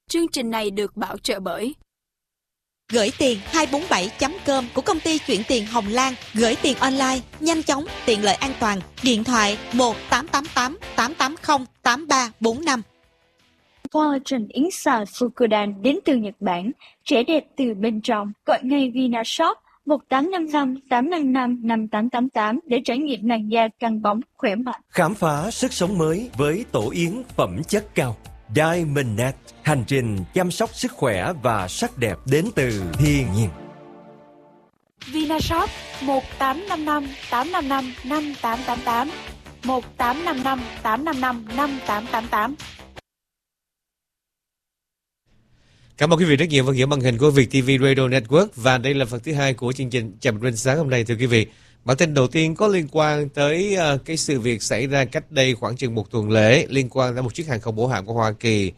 Chương trình này được bảo trợ bởi Gửi tiền 247.com của công ty chuyển tiền Hồng Lan. Gửi tiền online, nhanh chóng, tiện lợi an toàn. Điện thoại 1-888-880-8345. Collagen Inside Fukudan đến từ Nhật Bản. Trẻ đẹp từ bên trong. Gọi ngay Vinashop 1855-855-5888 để trải nghiệm làn da căng bóng, khỏe mạnh. Khám phá sức sống mới với tổ yến phẩm chất cao. Diamond Net, hành trình chăm sóc sức khỏe và sắc đẹp đến từ thiên nhiên. Vinashop 1855-855-5888 1855-855-5888. Cảm ơn quý vị rất nhiều và hiểu màn hình của Việt TV Radio Network. Và đây là phần thứ 2 của chương trình Chào mừng sáng hôm nay. Thưa quý vị, bản tin đầu tiên có liên quan tới cái sự việc xảy ra cách đây khoảng chừng một tuần lễ liên quan tới một chiếc hàng không mẫu hạm của Hoa Kỳ,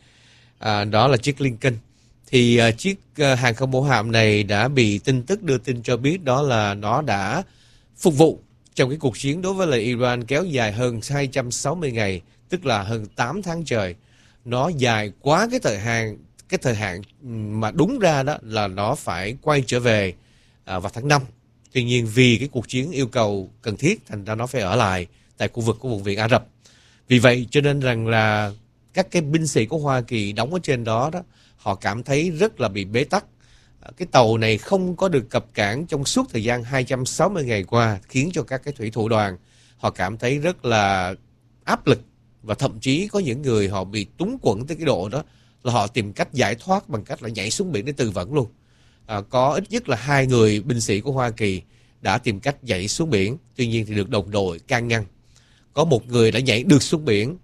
đó là chiếc Lincoln. Thì chiếc hàng không mẫu hạm này đã bị tin tức đưa tin cho biết đó là nó đã phục vụ trong cái cuộc chiến đối với lại Iran kéo dài hơn 260 ngày, tức là hơn 8 tháng trời. Nó dài quá cái thời hạn mà đúng ra đó là nó phải quay trở về vào tháng 5. Tuy nhiên vì cái cuộc chiến yêu cầu cần thiết, thành ra nó phải ở lại tại khu vực của vùng biển Ả Rập. Vì vậy cho nên rằng là các cái binh sĩ của Hoa Kỳ đóng ở trên đó họ cảm thấy rất là bị bế tắc. Cái tàu này không có được cập cảng trong suốt thời gian 260 ngày qua, khiến cho các cái thủy thủ đoàn họ cảm thấy rất là áp lực. Và thậm chí có những người họ bị túng quẫn tới cái độ đó là họ tìm cách giải thoát bằng cách là nhảy xuống biển để tự vẫn luôn. Có ít nhất là 2 người binh sĩ của Hoa Kỳ đã tìm cách nhảy xuống biển, tuy nhiên thì được đồng đội can ngăn. Có một người đã nhảy được xuống biển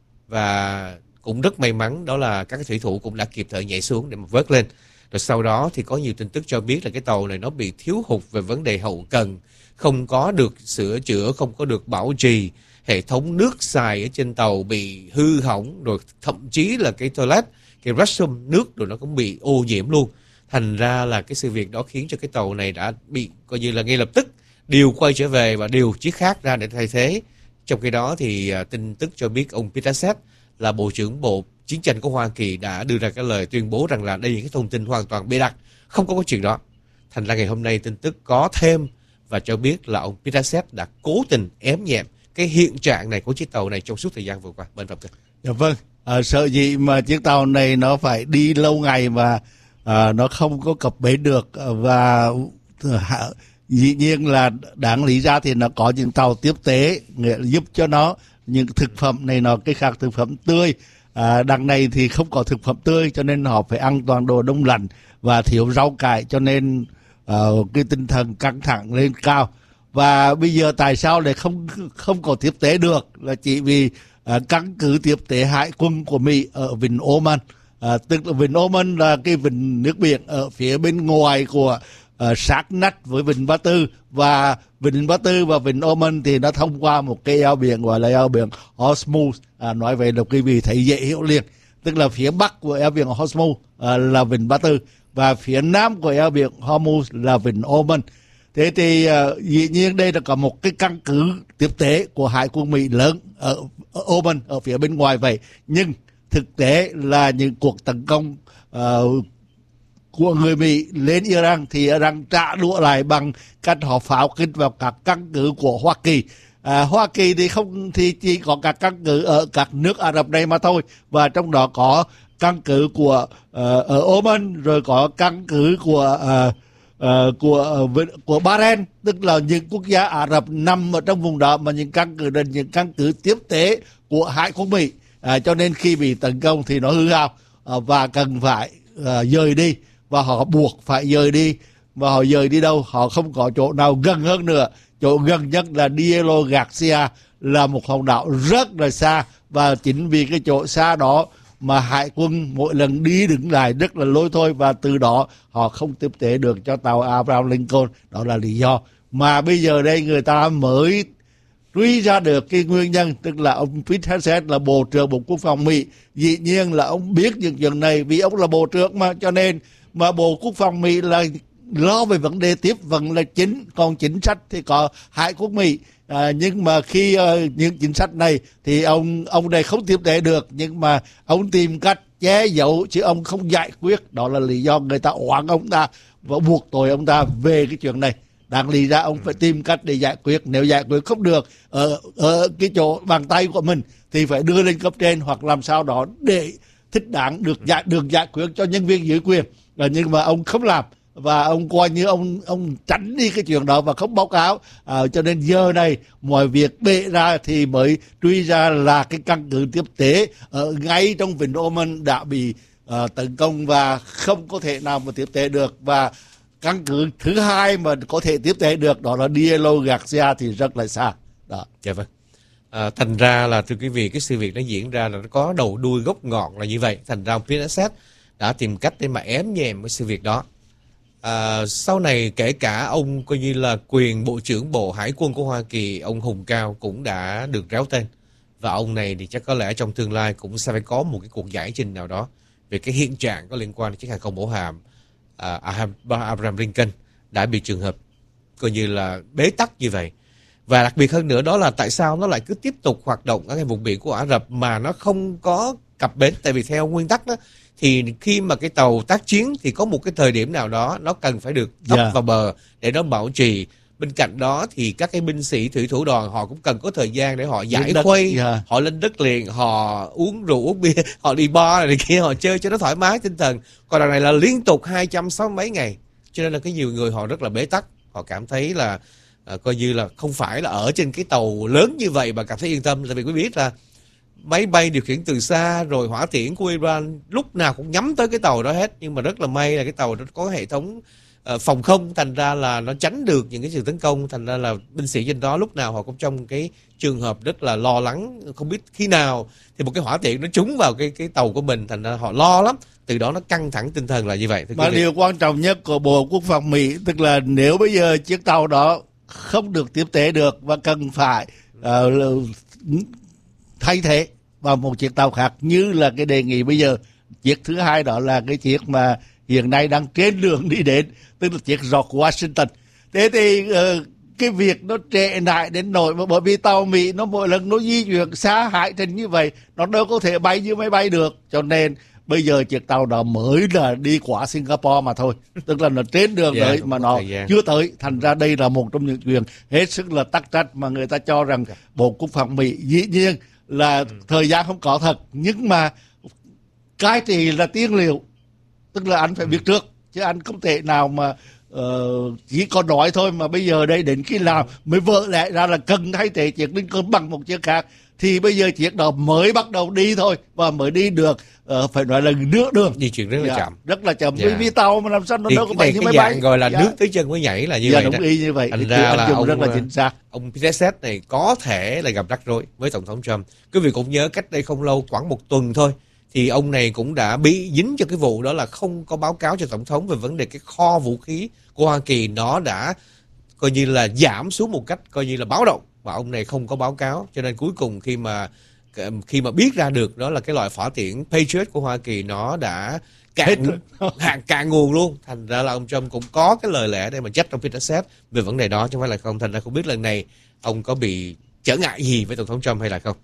và cũng rất may mắn đó là các cái thủy thủ cũng đã kịp thời nhảy xuống để mà vớt lên. Rồi sau đó thì có nhiều tin tức cho biết là cái tàu này nó bị thiếu hụt về vấn đề hậu cần, không có được sửa chữa, không có được bảo trì, hệ thống nước xài ở trên tàu bị hư hỏng, rồi thậm chí là cái toilet, cái restroom nước rồi nó cũng bị ô nhiễm luôn. Thành ra là cái sự việc đó khiến cho cái tàu này đã bị coi như là ngay lập tức điều quay trở về và điều chiếc khác ra để thay thế. Trong khi đó thì tin tức cho biết ông Peter Seth là Bộ trưởng Bộ Chiến tranh của Hoa Kỳ đã đưa ra cái lời tuyên bố rằng là đây là cái thông tin hoàn toàn bịa đặt, không có cái chuyện đó. Thành ra ngày hôm nay tin tức có thêm và cho biết là ông Peter Seth đã cố tình ém nhẹm cái hiện trạng này của chiếc tàu này trong suốt thời gian vừa qua. Bên Phạm Kinh. Dạ vâng, sợ gì mà chiếc tàu này nó phải đi lâu ngày mà nó không có cập bến được, và dĩ nhiên là đáng lý ra thì nó có những tàu tiếp tế giúp cho nó những thực phẩm này nó cái khác thực phẩm tươi. Đằng này thì không có thực phẩm tươi cho nên họ phải ăn toàn đồ đông lạnh và thiếu rau cải, cho nên cái tinh thần căng thẳng lên cao. Và bây giờ tại sao lại không có tiếp tế được là chỉ vì căn cứ tiếp tế hải quân của Mỹ ở vịnh Oman. Tức là vịnh Oman là cái vịnh nước biển ở phía bên ngoài của sát nách với vịnh Ba Tư, và vịnh Ba Tư và vịnh Oman thì nó thông qua một cái eo biển gọi là eo biển Hormuz. Nói vậy là quý vị thấy dễ hiểu liền, tức là phía bắc của eo biển Hormuz là vịnh Ba Tư và phía nam của eo biển Hormuz là vịnh Oman. Thế thì dĩ nhiên đây là có một cái căn cứ tiếp tế của hải quân Mỹ lớn ở Oman, ở phía bên ngoài vậy. Nhưng thực tế là những cuộc tấn công của người Mỹ lên Iran thì Iran trả đũa lại bằng cách họ pháo kích vào các căn cứ của Hoa Kỳ. Hoa Kỳ thì chỉ có các căn cứ ở các nước Ả Rập này mà thôi, và trong đó có căn cứ của ở Oman, rồi có căn cứ của Bahrain, tức là những quốc gia Ả Rập nằm ở trong vùng đó, mà những căn cứ là những căn cứ tiếp tế của hải quân Mỹ. Cho nên khi bị tấn công thì nó hư hao và cần phải dời đi, và họ buộc phải dời đi. Và họ dời đi đâu? Họ không có chỗ nào gần hơn nữa. Chỗ gần nhất là Diego Garcia, là một hòn đảo rất là xa, và chính vì cái chỗ xa đó mà hải quân mỗi lần đi đứng lại rất là lôi thôi, và từ đó họ không tiếp tế được cho tàu Abraham Lincoln. Đó là lý do mà bây giờ đây người ta mới truy ra được cái nguyên nhân, tức là ông Peter Seth là Bộ trưởng Bộ Quốc phòng Mỹ. Dĩ nhiên là ông biết những chuyện này vì ông là Bộ trưởng mà, cho nên mà Bộ Quốc phòng Mỹ là lo về vấn đề tiếp vận là chính, còn chính sách thì có hải quân Mỹ. Nhưng mà khi những chính sách này thì ông này không tiếp tế được, nhưng mà ông tìm cách che giấu chứ ông không giải quyết. Đó là lý do người ta oán ông ta và buộc tội ông ta về cái chuyện này. Đáng lý ra ông phải tìm cách để giải quyết. Nếu giải quyết không được ở cái chỗ bàn tay của mình thì phải đưa lên cấp trên hoặc làm sao đó để thích đáng được giải quyết cho nhân viên dưới quyền. Nhưng mà ông không làm và ông coi như ông tránh đi cái chuyện đó và không báo cáo. Cho nên giờ này mọi việc bể ra thì mới truy ra là cái căn cứ tiếp tế ở ngay trong Vịnh Oman đã bị tấn công và không có thể nào mà tiếp tế được. Và căn cứ thứ hai mà có thể tiếp tế được đó là Diallo Garcia thì rất là xa. Đó. Dạ vâng. Thành ra là thưa quý vị, cái sự việc nó diễn ra là nó có đầu đuôi gốc ngọn là như vậy. Thành ra ông Pinochet đã tìm cách để mà ém nhẹm cái sự việc đó. Sau này kể cả ông coi như là quyền Bộ trưởng Bộ Hải quân của Hoa Kỳ, ông Hùng Cao cũng đã được réo tên. Và ông này thì chắc có lẽ trong tương lai cũng sẽ phải có một cái cuộc giải trình nào đó về cái hiện trạng có liên quan đến chiếc hàng không mẫu hạm Abraham Lincoln đã bị trường hợp coi như là bế tắc như vậy. Và đặc biệt hơn nữa đó là tại sao nó lại cứ tiếp tục hoạt động ở cái vùng biển của Ả Rập mà nó không có cập bến. Tại vì theo nguyên tắc đó thì khi mà cái tàu tác chiến thì có một cái thời điểm nào đó nó cần phải được ấp vào bờ để nó bảo trì. Bên cạnh đó thì các cái binh sĩ thủy thủ đoàn họ cũng cần có thời gian để họ giải khuây, họ lên đất liền, họ uống rượu uống bia, họ đi bar này kia, họ chơi cho nó thoải mái tinh thần. Còn đằng này là liên tục 260 mấy ngày, cho nên là cái nhiều người họ rất là bế tắc, họ cảm thấy là coi như là không phải là ở trên cái tàu lớn như vậy mà cảm thấy yên tâm. Tại vì quý biết là máy bay điều khiển từ xa rồi hỏa tiễn của Iran lúc nào cũng nhắm tới cái tàu đó hết, nhưng mà rất là may là cái tàu đó có hệ thống phòng không, thành ra là nó tránh được những cái sự tấn công. Thành ra là binh sĩ trên đó lúc nào họ cũng trong cái trường hợp rất là lo lắng, không biết khi nào thì một cái hỏa tiễn nó trúng vào cái tàu của mình, thành ra họ lo lắm. Từ đó nó căng thẳng tinh thần là như vậy. Mà điều quan trọng nhất của Bộ Quốc phòng Mỹ tức là nếu bây giờ chiếc tàu đó không được tiếp tế được và cần phải thay thế vào một chiếc tàu khác, như là cái đề nghị bây giờ chiếc thứ hai đó là cái chiếc mà hiện nay đang trên đường đi đến, tức là chiếc George Washington. Thế thì cái việc nó trễ nải đến nỗi mà bởi vì tàu Mỹ nó mỗi lần nó di chuyển xa hải trình như vậy nó đâu có thể bay như máy bay được, cho nên bây giờ chiếc tàu đó mới là đi qua Singapore mà thôi, tức là nó trên đường đấy mà nó chưa tới. Thành ra đây là một trong những chuyện hết sức là tắc trách mà người ta cho rằng Bộ Quốc phòng Mỹ dĩ nhiên là thời gian không có thật, nhưng mà cai trị là tiên liệu, tức là anh phải biết trước chứ anh không thể nào mà chỉ có nói thôi. Mà bây giờ đây đến khi làm mới vỡ lẽ ra là cần thay thế chiếc Lincoln bằng một chiếc khác, thì bây giờ chiếc đó mới bắt đầu đi thôi và mới đi được phải nói là nửa đường, di chuyển rất là chậm, rất là chậm. Vì tàu mà làm sao nó đâu có bay như máy bay, gọi là nước tới chân mới nhảy là như vậy đúng đó. Y như vậy. Thành ra là ông rất là chính xác. Ông Pinochet này có thể là gặp rắc rối với tổng thống Trump. Quý vị cũng nhớ cách đây không lâu, khoảng một tuần thôi, thì ông này cũng đã bị dính cho cái vụ đó là không có báo cáo cho tổng thống về vấn đề cái kho vũ khí của Hoa Kỳ. Nó đã coi như là giảm xuống một cách coi như là báo động, và ông này không có báo cáo, cho nên cuối cùng khi mà biết ra được đó là cái loại hỏa tiễn Patriot của Hoa Kỳ nó đã cạn nguồn luôn. Thành ra là ông Trump cũng có cái lời lẽ để mà trách ông Pinochet về vấn đề đó, chứ không phải là không. Thành ra không biết lần này ông có bị trở ngại gì với tổng thống Trump hay là không.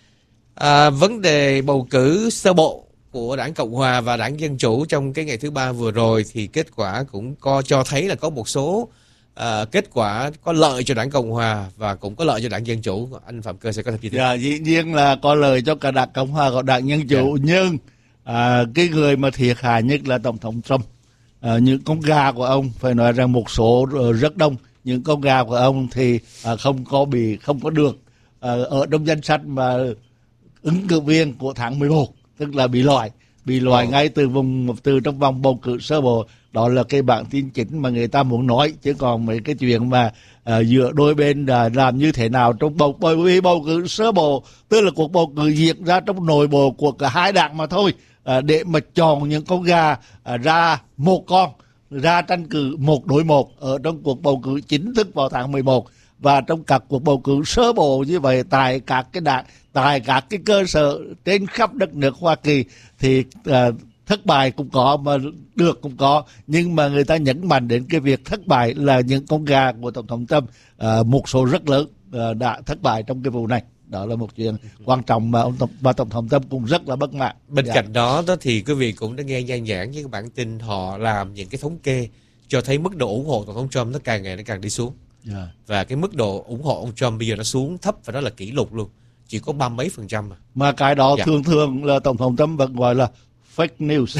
Vấn đề bầu cử sơ bộ của đảng Cộng Hòa và đảng Dân Chủ trong cái ngày thứ Ba vừa rồi thì kết quả cũng cho thấy là có một số kết quả có lợi cho đảng Cộng Hòa và cũng có lợi cho đảng Dân Chủ. Anh Phạm Cơ sẽ có thêm chi tiết. Dĩ nhiên là có lợi cho cả đảng Cộng Hòa và đảng Dân Chủ, nhưng cái người mà thiệt hại nhất là tổng thống Trump. Những con gà của ông phải nói rằng một số rất đông những con gà của ông thì không có được ở trong danh sách mà ứng cử viên của tháng 11, tức là bị loại ngay từ trong vòng bầu cử sơ bộ. Đó là cái bản tin chính mà người ta muốn nói, chứ còn mấy cái chuyện mà giữa đôi bên làm như thế nào trong bầu cử sơ bộ, tức là cuộc bầu cử diễn ra trong nội bộ của cả hai đảng mà thôi, để mà chọn những con gà ra một con ra tranh cử 1-1 ở trong cuộc bầu cử chính thức vào tháng 11. Và trong các cuộc bầu cử sơ bộ như vậy tại các cái đảng, tại các cái cơ sở trên khắp đất nước Hoa Kỳ thì thất bại cũng có mà được cũng có, nhưng mà người ta nhấn mạnh đến cái việc thất bại là những con gà của tổng thống Trump, một số rất lớn đã thất bại trong cái vụ này. Đó là một chuyện quan trọng mà Tổng thống Trump cũng rất là bất mãn. Bên cạnh đó thì quý vị cũng đã nghe nhan nhản với các bản tin họ làm những cái thống kê cho thấy mức độ ủng hộ Tổng thống Trump nó càng ngày nó càng đi xuống. Và cái mức độ ủng hộ ông Trump bây giờ nó xuống thấp và đó là kỷ lục luôn. Chỉ có 30 mấy %. Mà cái đó thường là Tổng thống Trump vẫn gọi là fake news.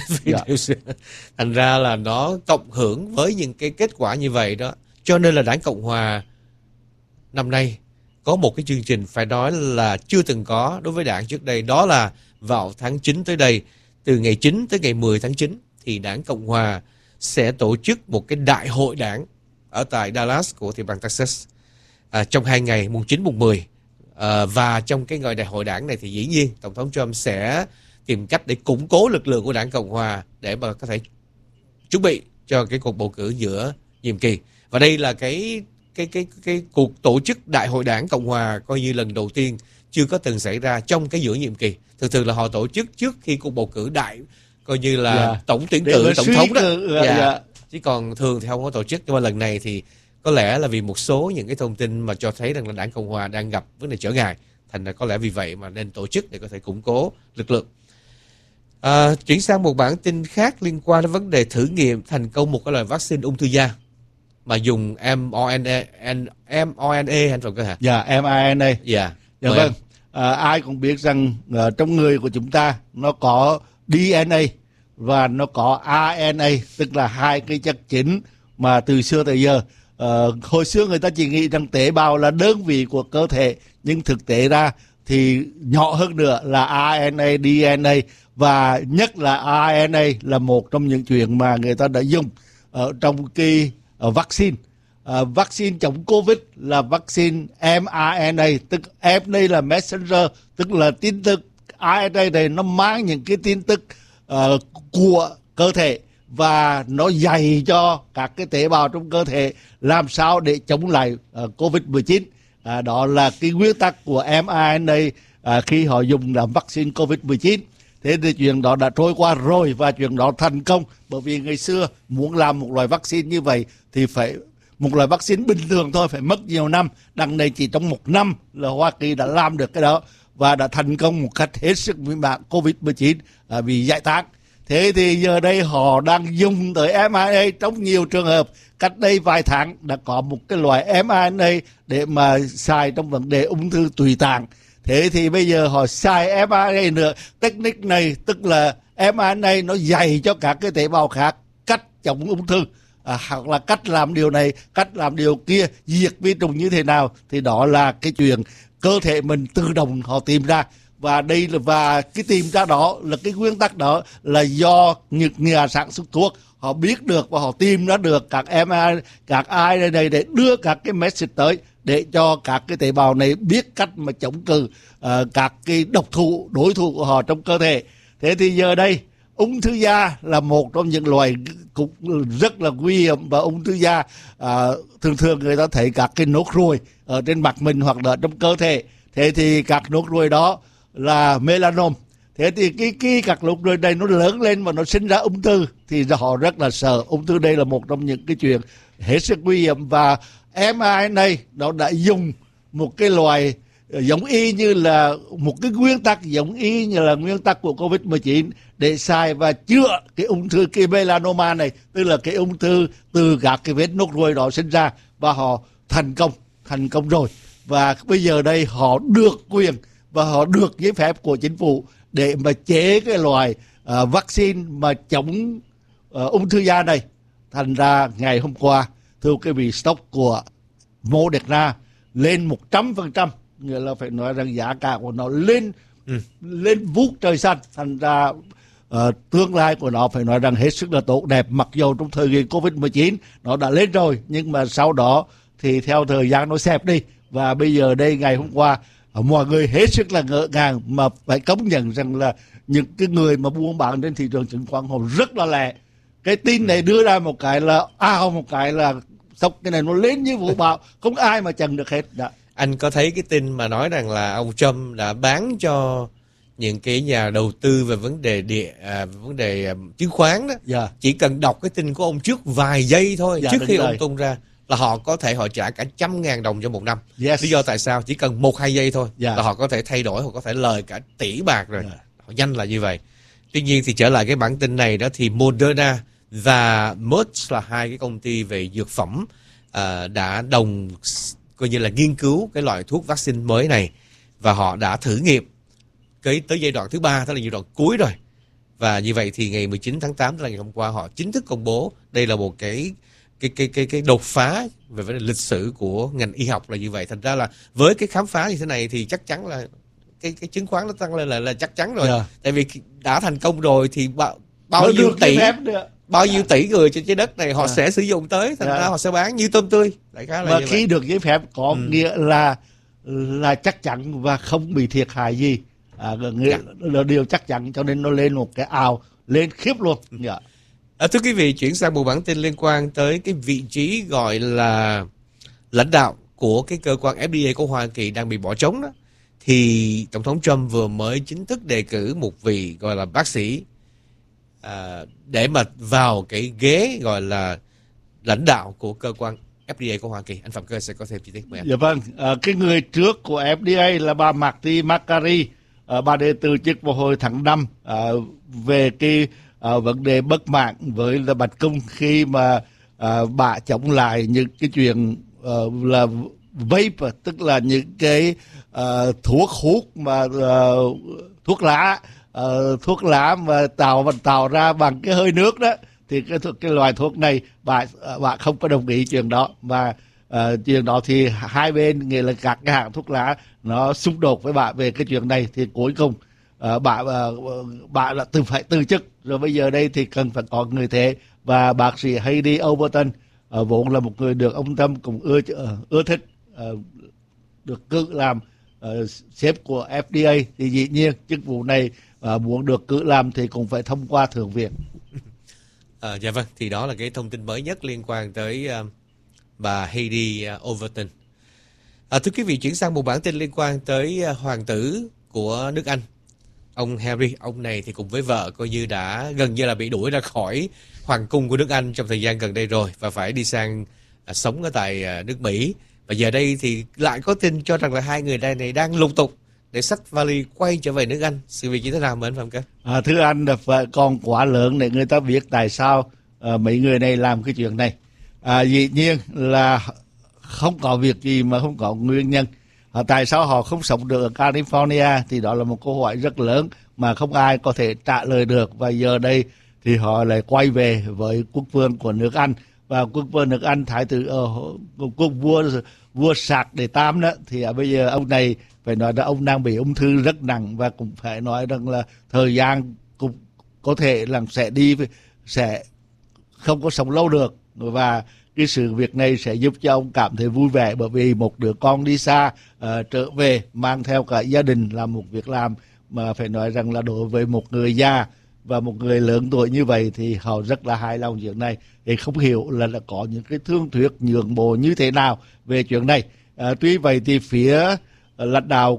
Thành ra là nó cộng hưởng với những cái kết quả như vậy đó. Cho nên là Đảng Cộng Hòa năm nay có một cái chương trình phải nói là chưa từng có đối với đảng trước đây. Đó là vào tháng 9 tới đây, từ ngày 9 tới ngày 10 tháng 9 thì Đảng Cộng Hòa sẽ tổ chức một cái đại hội đảng ở tại Dallas của tiểu bang Texas trong 2 ngày, mùng 9, mùng 10. Và trong cái ngày đại hội đảng này thì dĩ nhiên Tổng thống Trump sẽ tìm cách để củng cố lực lượng của Đảng Cộng Hòa để mà có thể chuẩn bị cho cái cuộc bầu cử giữa nhiệm kỳ. Và đây là cái cuộc tổ chức đại hội đảng Cộng Hòa coi như lần đầu tiên, chưa có từng xảy ra trong cái giữa nhiệm kỳ. Thường là họ tổ chức trước khi cuộc bầu cử đại, coi như là tổng tuyển cử tổng thống đó. Chứ còn thường thì không có tổ chức. Nhưng mà lần này thì có lẽ là vì một số những cái thông tin mà cho thấy rằng là Đảng Cộng Hòa đang gặp vấn đề trở ngại, thành ra có lẽ vì vậy mà nên tổ chức để có thể củng cố lực lượng. Chuyển sang một bản tin khác liên quan đến vấn đề thử nghiệm thành công một cái loại vaccine ung thư da mà dùng mRNA hay phải không hả? mRNA. Vâng. Ai cũng biết rằng trong người của chúng ta nó có DNA và nó có RNA, tức là hai cái chất chính mà từ xưa tới giờ hồi xưa người ta chỉ nghĩ rằng tế bào là đơn vị của cơ thể, nhưng thực tế ra thì nhỏ hơn nữa là RNA, DNA, và nhất là RNA là một trong những chuyện mà người ta đã dùng trong cái vaccine. Vaccine chống Covid là vaccine mRNA, tức mRNA là messenger, tức là tin tức. RNA này nó mang những cái tin tức của cơ thể và nó dạy cho các cái tế bào trong cơ thể làm sao để chống lại Covid-19. Đó là cái nguyên tắc của mRNA khi họ dùng làm vaccine Covid-19. Thế thì chuyện đó đã trôi qua rồi và chuyện đó thành công, bởi vì ngày xưa muốn làm một loại vaccine như vậy thì phải một loại vaccine bình thường thôi phải mất nhiều năm. Đằng này chỉ trong 1 năm là Hoa Kỳ đã làm được cái đó và đã thành công một cách hết sức mỹ mãn. Covid-19 bị giải tán. Thế thì giờ đây họ đang dùng tới mRNA trong nhiều trường hợp. Cách đây vài tháng đã có một cái loại mRNA để mà xài trong vấn đề ung thư tùy tạng. Thế thì bây giờ họ xài mRNA nữa. Technique này tức là mRNA nó dạy cho các cái tế bào khác cách chống ung thư, hoặc là cách làm điều này, cách làm điều kia, diệt vi trùng như thế nào. Thì đó là cái chuyện cơ thể mình tự động họ tìm ra. Và đây là và cái tìm ra đó là cái nguyên tắc đó là do những nhà sản xuất thuốc họ biết được và họ tìm ra được các mRNA, các RNA này để đưa các cái message tới để cho các cái tế bào này biết cách mà chống cự các cái đối thủ của họ trong cơ thể. Thế thì giờ đây ung thư da là một trong những loài cũng rất là nguy hiểm, và ung thư da thường người ta thấy các cái nốt ruồi ở trên mặt mình hoặc là trong cơ thể. Thế thì các nốt ruồi đó là melanom. Thế thì các nốt ruồi này nó lớn lên và nó sinh ra ung thư thì họ rất là sợ. Ung thư đây là một trong những cái chuyện hết sức nguy hiểm, và mRNA nó đã dùng một cái loài giống y như là một cái nguyên tắc giống y như là nguyên tắc của Covid-19 để xài và chữa cái ung thư, cái melanoma này, tức là cái ung thư từ các cái vết nốt ruồi đó sinh ra, và họ thành công rồi. Và bây giờ đây họ được quyền và họ được giấy phép của chính phủ để mà chế cái loại vaccine mà chống ung thư da này. Thành ra ngày hôm qua, thưa quý vị, stock của Moderna lên 100%, nghĩa là phải nói rằng giá cả của nó lên vút trời xanh. Thành ra tương lai của nó phải nói rằng hết sức là tốt đẹp, mặc dù trong thời kỳ Covid-19 nó đã lên rồi, nhưng mà sau đó thì theo thời gian nó xẹp đi. Và bây giờ đây ngày hôm qua mọi người hết sức là ngỡ ngàng, mà phải công nhận rằng là những cái người mà buôn bán trên thị trường chứng khoán họ rất là lẹ. Cái tin này đưa ra một cái là một cái là sốc, cái này nó lên như vũ bão, không ai mà chặn được hết. Đã. Anh có thấy cái tin mà nói rằng là ông Trump đã bán cho những cái nhà đầu tư về vấn đề chứng khoán đó. Chỉ cần đọc cái tin của ông trước vài giây thôi, trước khi ông tung ra là họ có thể họ trả cả 100.000 đồng cho một năm. Yes. Lý do tại sao? Chỉ cần 1-2 giây thôi Yeah. là họ có thể thay đổi, họ có thể lời cả tỷ bạc rồi. Yeah. Họ nhanh là như vậy. Tuy nhiên thì trở lại cái bản tin này đó, thì Moderna và Merck là hai cái công ty về dược phẩm đã coi như là nghiên cứu cái loại thuốc vaccine mới này, và họ đã thử nghiệm tới giai đoạn thứ 3, tức là giai đoạn cuối rồi. Và như vậy thì ngày 19 tháng 8, tức là ngày hôm qua, họ chính thức công bố đây là một cái đột phá về vấn đề lịch sử của ngành y học là như vậy. Thành ra là với cái khám phá như thế này thì chắc chắn là cái chứng khoán nó tăng lên là chắc chắn rồi. Yeah. Tại vì đã thành công rồi thì bao nhiêu tỷ người trên trái đất này họ sẽ sử dụng tới, thành ra họ sẽ bán như tôm tươi. Đại khái là và như khi vậy. được giấy phép có nghĩa là chắc chắn và không bị thiệt hại gì. Là điều chắc chắn, cho nên nó lên một cái ào lên khiếp luôn. Yeah. Thưa quý vị, chuyển sang một bản tin liên quan tới cái vị trí gọi là lãnh đạo của cái cơ quan FDA của Hoa Kỳ đang bị bỏ trống đó. Thì Tổng thống Trump vừa mới chính thức đề cử một vị gọi là bác sĩ để mà vào cái ghế gọi là lãnh đạo của cơ quan FDA của Hoa Kỳ. Anh Phạm Cơ sẽ có thêm chi tiết. Mời anh. Dạ vâng, cái người trước của FDA là bà Marty Makary, bà đã từ chức vào hồi tháng 5 về cái vấn đề bất mãn với là Bạch Cung khi mà bà chống lại những cái chuyện là vape, tức là những cái thuốc hút mà thuốc lá mà tạo ra bằng cái hơi nước đó, thì cái loại thuốc này bà không có đồng ý chuyện đó. Và chuyện đó thì hai bên, nghĩa là các cái hãng thuốc lá nó xung đột với bà về cái chuyện này, thì cuối cùng bà là phải từ chức. Rồi bây giờ đây thì cần phải có người thế, và bác sĩ Heidi Overton vốn là một người được ông Trump cũng ưa thích, được cử làm sếp của FDA, thì dĩ nhiên chức vụ này muốn được cử làm thì cũng phải thông qua Thượng viện. Dạ vâng, thì đó là cái thông tin mới nhất liên quan tới bà Heidi Overton. Thưa quý vị, chuyển sang một bản tin liên quan tới hoàng tử của nước Anh, ông Harry. Ông này thì cùng với vợ coi như đã gần như là bị đuổi ra khỏi hoàng cung của nước Anh trong thời gian gần đây rồi, và phải đi sang sống ở tại nước Mỹ. Và giờ đây thì lại có tin cho rằng là hai người này đang lục tục để xách vali quay trở về nước Anh. Sự việc như thế nào mà anh Phạm Cơ? Thưa anh, là còn quá lớn để người ta biết tại sao mấy người này làm cái chuyện này. Dĩ nhiên là không có việc gì mà không có nguyên nhân. Tại sao họ không sống được ở California thì đó là một câu hỏi rất lớn mà không ai có thể trả lời được. Và giờ đây thì họ lại quay về với quốc vương của nước Anh. Và quốc vương nước Anh, thái tử quốc vua Sạc đệ Tam đó, thì bây giờ ông này phải nói là ông đang bị ung thư rất nặng, và cũng phải nói rằng là thời gian cũng có thể là sẽ không có sống lâu được. Và cái sự việc này sẽ giúp cho ông cảm thấy vui vẻ, bởi vì một đứa con đi xa trở về mang theo cả gia đình là một việc làm mà phải nói rằng là đối với một người già và một người lớn tuổi như vậy thì họ rất là hài lòng chuyện này. Thì không hiểu là có những cái thương thuyết nhượng bộ như thế nào về chuyện này. Tuy vậy thì phía lãnh đạo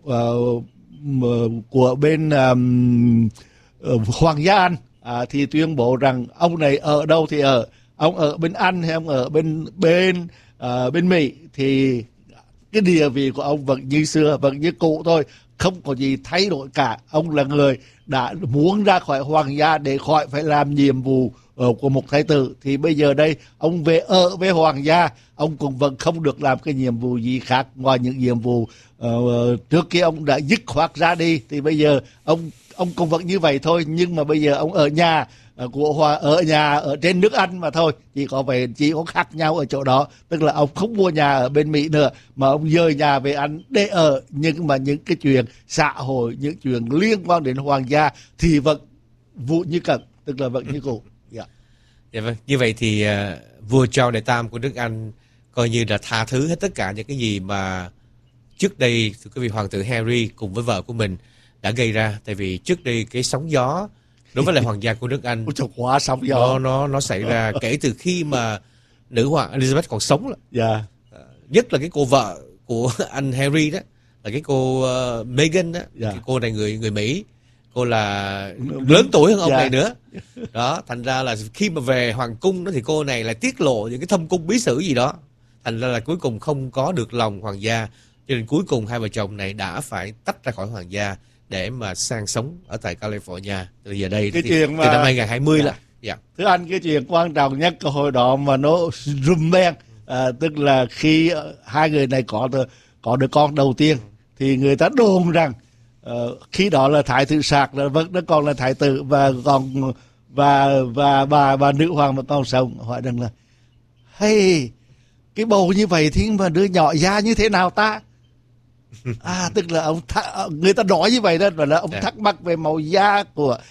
của bên Hoàng gia Anh thì tuyên bố rằng ông này ở đâu thì ở, ông ở bên Anh hay ông ở bên Mỹ thì cái địa vị của ông vẫn như xưa, vẫn như cũ thôi, không có gì thay đổi cả. Ông là người đã muốn ra khỏi hoàng gia để khỏi phải làm nhiệm vụ của một thái tử, thì bây giờ đây ông về ở với hoàng gia, ông cũng vẫn không được làm cái nhiệm vụ gì khác ngoài những nhiệm vụ trước kia ông đã dứt khoát ra đi. Thì bây giờ ông cũng vẫn như vậy thôi, nhưng mà bây giờ ông ở nhà ở trên nước Anh mà thôi, chỉ có khác nhau ở chỗ đó, tức là ông không mua nhà ở bên Mỹ nữa mà ông dời nhà về Anh để ở, nhưng mà những cái chuyện xã hội, những chuyện liên quan đến hoàng gia thì vẫn vụ như cận, tức là vẫn như cũ. Dạ vâng, như vậy thì vua Charles đệ Tam của nước Anh coi như là tha thứ hết tất cả những cái gì mà trước đây thưa quý vị, hoàng tử Harry cùng với vợ của mình đã gây ra. Tại vì trước đây cái sóng gió đối với lại hoàng gia của nước Anh quá sóng gió nó xảy ra kể từ khi mà nữ hoàng Elizabeth còn sống. Nhất là cái cô vợ của anh Harry đó, là cái cô Meghan đó, cái cô này người Mỹ, Cô là lớn tuổi hơn ông Dạ. này nữa. Đó, thành ra là khi mà về hoàng cung đó thì cô này lại tiết lộ những cái thâm cung bí sử gì đó. Thành ra là cuối cùng không có được lòng hoàng gia. Cho nên cuối cùng hai vợ chồng này đã phải tách ra khỏi hoàng gia để mà sang sống ở tại California. Từ giờ đây Cái thì, chuyện từ mà- năm 2020 Dạ. là. Dạ. Thưa anh, cái chuyện quan trọng nhất cái hồi đó mà nó rùm beng, tức là khi hai người này có đứa con đầu tiên thì người ta đồn rằng khi đó là thái tử Sạc là vẫn nó còn là thái tử và còn và bà nữ hoàng mà còn sống, hỏi rằng là hey, cái bầu như vậy thì mà đứa nhỏ da như thế nào ta? Tức là người ta nói như vậy đó, và là ông Dạ. thắc mắc về màu da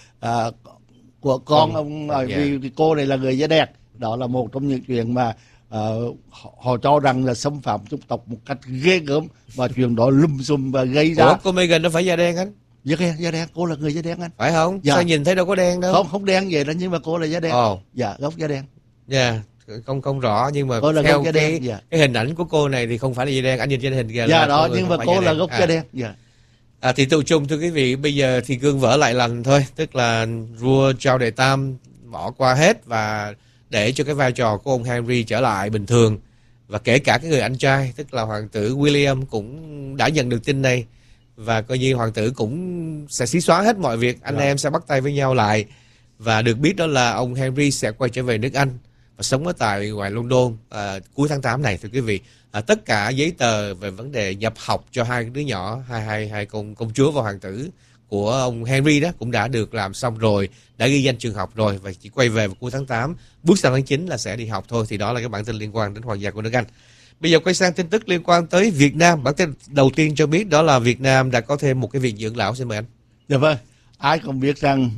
của con ông, Dạ. vì cô này là người da đen. Đó là một trong những chuyện mà họ cho rằng là xâm phạm chủng tộc một cách ghê gớm, và chuyện đó lùm xùm và gây ra. Ủa, cô Meghan nó phải da đen anh? Da đen, cô là người da đen anh. Phải không? Dạ. Sao nhìn thấy đâu có đen đâu. Không đen vậy đó, nhưng mà cô là da đen. Dạ, gốc da đen. Dạ, không rõ, nhưng mà Cô là theo gốc da đen. Dạ. cái hình ảnh của cô này thì không phải là da đen. Anh nhìn trên hình kìa. Dạ là đó, người nhưng không mà phải cô da là đen. gốc da đen. Dạ. Thì tự chung thưa quý vị, bây giờ thì gương vỡ lại lành thôi, tức là vua Charles đệ Tam bỏ qua hết và để cho cái vai trò của ông Henry trở lại bình thường, và kể cả cái người anh trai tức là hoàng tử William cũng đã nhận được tin này, và coi như hoàng tử cũng sẽ xí xóa hết mọi việc, anh em sẽ bắt tay với nhau lại, và được biết đó là ông Henry sẽ quay trở về nước Anh và sống ở tại ngoài London cuối tháng 8 này thưa quý vị. Tất cả giấy tờ về vấn đề nhập học cho hai đứa nhỏ, hai công chúa và hoàng tử của ông Henry đó cũng đã được làm xong rồi, đã ghi danh trường học rồi, và chỉ quay về vào cuối tháng 8, bước sang tháng 9 là sẽ đi học thôi. Thì đó là cái bản tin liên quan đến hoàng gia của nước Anh. Bây giờ quay sang tin tức liên quan tới Việt Nam. Bản tin đầu tiên cho biết đó là Việt Nam đã có thêm một cái viện dưỡng lão. Xin mời anh. Dạ vâng, ai cũng biết rằng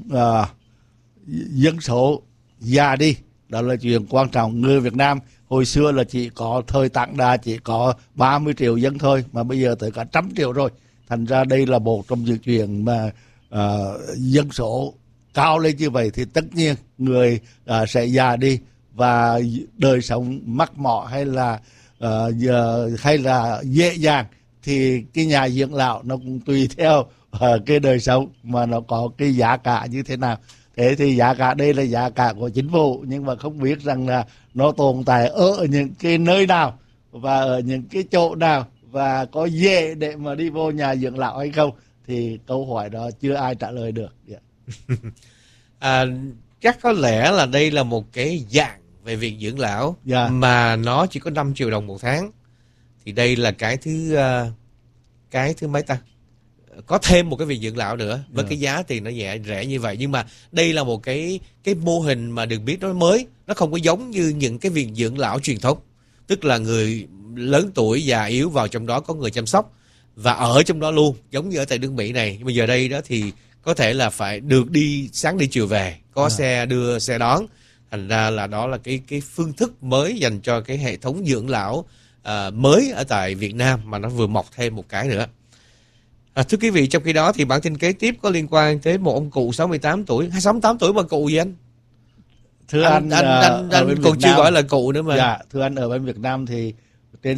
dân số già đi, đó là chuyện quan trọng. Người Việt Nam hồi xưa là chỉ có thời Tạng Đà chỉ có 30 triệu dân thôi, mà bây giờ tới cả 100 triệu rồi. Thành ra đây là một trong những chuyện mà dân số cao lên như vậy thì tất nhiên người sẽ già đi, và đời sống mắc mọ hay là dễ dàng thì cái nhà dưỡng lão nó cũng tùy theo cái đời sống mà nó có cái giá cả như thế nào. Thế thì giá cả đây là giá cả của chính phủ, nhưng mà không biết rằng là nó tồn tại ở những cái nơi nào và ở những cái chỗ nào, và có dễ để mà đi vô nhà dưỡng lão hay không, thì câu hỏi đó chưa ai trả lời được. Chắc có lẽ là đây là một cái dạng về viện dưỡng lão mà nó chỉ có 5 triệu đồng một tháng. Thì đây là cái thứ mấy ta? Có thêm một cái viện dưỡng lão nữa với cái giá tiền nó rẻ như vậy. Nhưng mà đây là một cái mô hình mà được biết nó mới, nó không có giống như những cái viện dưỡng lão truyền thống, tức là người lớn tuổi già yếu vào trong đó có người chăm sóc và ở trong đó luôn, giống như ở tại nước Mỹ này. Nhưng bây giờ đây đó thì có thể là phải được đi sáng đi chiều về, có xe đưa xe đón. Thành ra là đó là cái phương thức mới dành cho cái hệ thống dưỡng lão mới ở tại Việt Nam, mà nó vừa mọc thêm một cái nữa. Thưa quý vị, trong khi đó thì bản tin kế tiếp có liên quan tới một ông cụ 68 tuổi. 68 tuổi mà cụ gì anh? Thưa anh còn chưa gọi là cụ nữa mà. Dạ, thưa anh, ở bên Việt Nam thì trên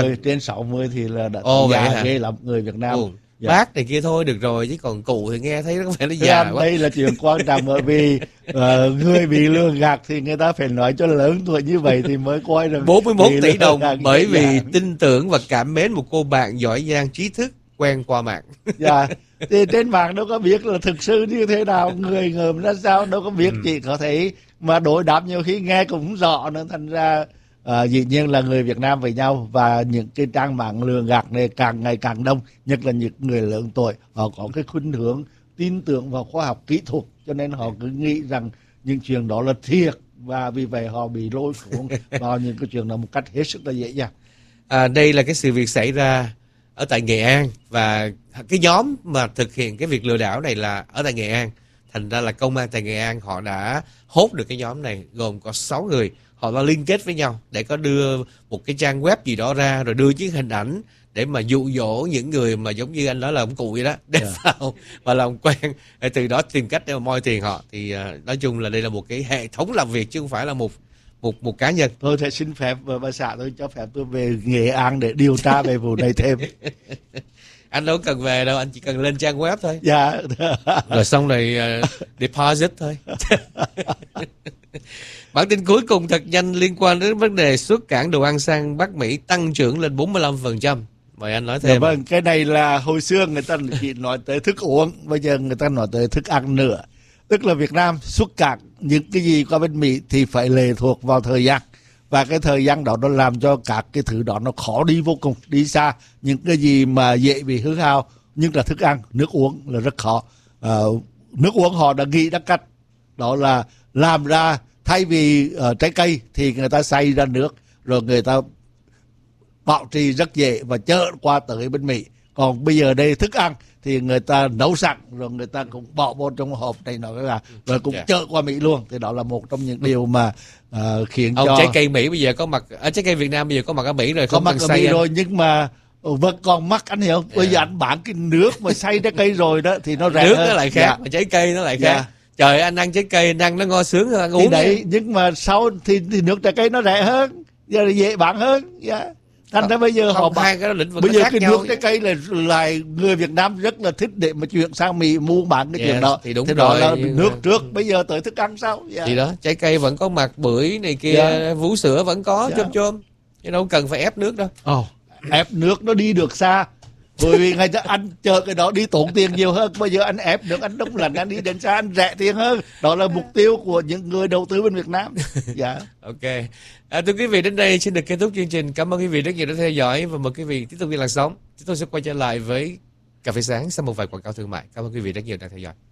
60 thì là đã già ghê lắm người Việt Nam. Bác này kia thôi được rồi, chứ còn cụ thì nghe thấy nó có vẻ nó già quá. Đây là chuyện quan trọng, bởi vì người bị lừa gạt thì người ta phải nói cho lớn tuổi như vậy thì mới coi được. 41 tỷ đồng bởi vì tin tưởng và cảm mến một cô bạn giỏi giang trí thức quen qua mạng. Dạ, thì trên mạng đâu có biết là thực sự như thế nào, người ngầm ra sao đâu có biết, chỉ có thể mà đối đáp nhiều khi nghe cũng không rõ nữa. Thành ra dĩ nhiên là người Việt Nam với nhau, và những cái trang mạng lừa gạt này càng ngày càng đông, nhất là những người lớn tuổi. Họ có cái khuynh hướng tin tưởng vào khoa học kỹ thuật, cho nên họ cứ nghĩ rằng những chuyện đó là thiệt, và vì vậy họ bị lôi cuốn vào những cái chuyện đó một cách hết sức là dễ dàng. Đây là cái sự việc xảy ra ở tại Nghệ An, và cái nhóm mà thực hiện cái việc lừa đảo này là ở tại Nghệ An. Thành ra là công an tại Nghệ An họ đã hốt được cái nhóm này, gồm có 6 người. Họ đã liên kết với nhau để có đưa một cái trang web gì đó ra, rồi đưa những hình ảnh để mà dụ dỗ những người mà giống như anh nói là ông cụ vậy đó, để vào và làm quen, để từ đó tìm cách để mà moi tiền họ. Thì nói chung là đây là một cái hệ thống làm việc chứ không phải là một cá nhân. Tôi sẽ xin phép bà xã tôi cho phép tôi về Nghệ An để điều tra về vụ này thêm. Anh đâu cần về đâu, anh chỉ cần lên trang web thôi. Dạ. Rồi xong rồi deposit thôi. Bản tin cuối cùng thật nhanh liên quan đến vấn đề xuất cảng đồ ăn sang Bắc Mỹ tăng trưởng lên 45%. Mời anh nói thêm. Dạ vâng, cái này là hồi xưa người ta chỉ nói tới thức uống, bây giờ người ta nói tới thức ăn nữa. Tức là Việt Nam xuất cảng những cái gì qua bên Mỹ thì phải lệ thuộc vào thời gian. Và cái thời gian đó nó làm cho các cái thứ đó nó khó đi vô cùng, đi xa. Những cái gì mà dễ bị hư hao, nhưng là thức ăn, nước uống là rất khó. Nước uống họ đã nghĩ ra cách, đó là làm ra thay vì trái cây thì người ta xay ra nước, rồi người ta bảo trì rất dễ và chở qua tới bên Mỹ. Còn bây giờ đây thức ăn thì người ta nấu sẵn rồi người ta cũng bỏ vô trong hộp này nọ các rồi cũng chở qua Mỹ luôn. Thì đó là một trong những điều mà khiến cho trái cây Mỹ bây giờ có mặt ở trái cây Việt Nam bây giờ có mặt ở Mỹ rồi, có mặt ở Mỹ rồi, nhưng mà vẫn còn mắc, anh hiểu. Bây giờ anh bán cái nước mà xay trái cây rồi đó thì nó rẻ nước hơn. nó lại khác, mà trái cây nó lại khác. Trời, anh ăn trái cây anh ăn nó ngon sướng hơn ăn thì uống đấy, nhưng mà sau thì nước trái cây nó rẻ hơn, giờ là dễ bán hơn. Thành ra bây giờ họ hai cái lĩnh vực bây giờ khác cái nhau. nước trái cây là người Việt Nam rất là thích để mà chuyển sang Mỹ mua bán cái chuyện đó. Thì đúng thế rồi, đó là nước trước, bây giờ tới thức ăn sau. Thì đó, trái cây vẫn có mặt, bưởi này kia, vú sữa vẫn có, chôm chứ đâu cần phải ép nước đâu. Ép nước nó đi được xa, bởi vì ngày ta anh chờ cái đó đi tốn tiền nhiều hơn. Bây giờ anh ép nước, anh đông lạnh, anh đi đến xa anh rẻ tiền hơn. Đó là mục tiêu của những người đầu tư bên Việt Nam. Ok. Thưa quý vị, đến đây xin được kết thúc chương trình. Cảm ơn quý vị rất nhiều đã theo dõi và mời quý vị tiếp tục đi làn sóng. Chúng tôi sẽ quay trở lại với Cà phê sáng sau một vài quảng cáo thương mại. Cảm ơn quý vị rất nhiều đã theo dõi.